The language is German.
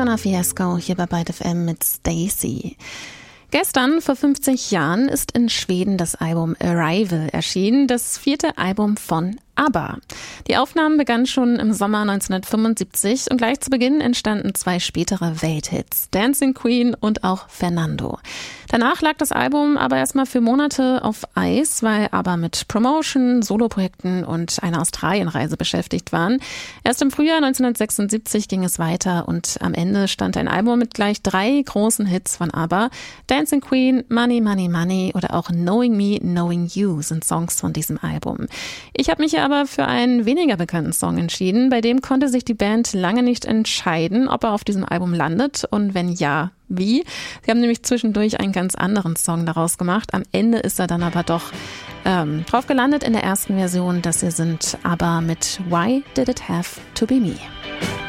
Madonna Fiasco hier bei Byte FM mit Stacey. Gestern, vor 50 Jahren, ist in Schweden das Album Arrival erschienen, das 4. Album von ABBA. Die Aufnahmen begannen schon im Sommer 1975 und gleich zu Beginn entstanden 2 spätere Welthits, Dancing Queen und auch Fernando. Danach lag das Album aber erstmal für Monate auf Eis, weil ABBA mit Promotion, Soloprojekten und einer Australienreise beschäftigt waren. Erst im Frühjahr 1976 ging es weiter und am Ende stand ein Album mit gleich 3 großen Hits von ABBA. Dancing Queen, Money, Money, Money oder auch Knowing Me, Knowing You sind Songs von diesem Album. Ich habe mich ja aber für einen weniger bekannten Song entschieden. Bei dem konnte sich die Band lange nicht entscheiden, ob er auf diesem Album landet und wenn ja, wie. Sie haben nämlich zwischendurch einen ganz anderen Song daraus gemacht. Am Ende ist er dann aber doch drauf gelandet in der ersten Version. Das hier sind ABBA mit Why Did It Have to Be Me?